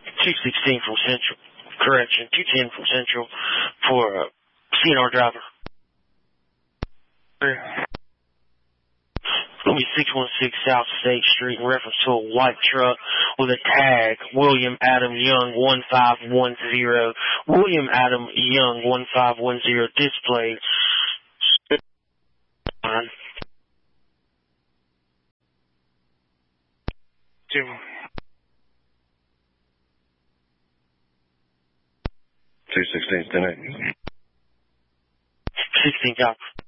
216 from Central. Correction, 210 from Central for CNR driver. It'll be 616 South State Street in reference to a white truck with a tag, William Adam Young 1510. William Adam Young 1510 displayed. Two 16, 10-8. 16 copper.